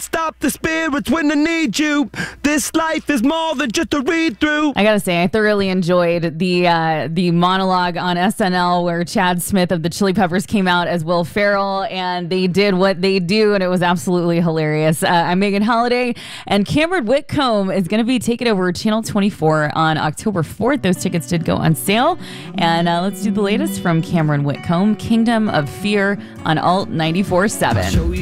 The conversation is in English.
stop the spirits when I need you. This life is more than just a read-through. I gotta say, I thoroughly enjoyed the monologue on SNL where Chad Smith of the Chili Peppers came out as Will Ferrell, and they did what they do, and it was absolutely hilarious. I'm Megan Holiday, and Cameron Whitcomb is going to be taking over Channel 24 on October 4th. Those tickets did go on sale, and let's do the latest from Cameron Whitcomb, Kingdom of Fear on Alt 94.7.